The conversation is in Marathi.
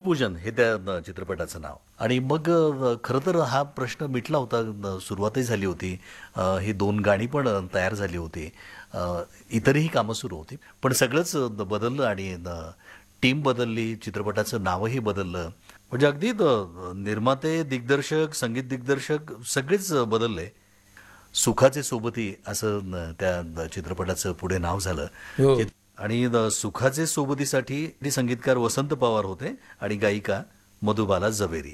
भूमिपूजन हे त्या चित्रपटाचं नाव. आणि मग खरं तर हा प्रश्न मिटला होता. सुरुवातही झाली होती. ही 2 गाणी पण तयार झाली होती. इतरही कामं सुरू होती. पण सगळंच बदललं आणि टीम बदलली, चित्रपटाचं नावही बदललं. म्हणजे अगदी निर्माते, दिग्दर्शक, संगीत दिग्दर्शक सगळेच बदलले. सुखाचे सोबती असं त्या चित्रपटाचं पुढे नाव झालं. हो. आणि सुखाचे सोबतीसाठी संगीतकार वसंत पवार होते आणि गायिका मधुबाला जवेरी.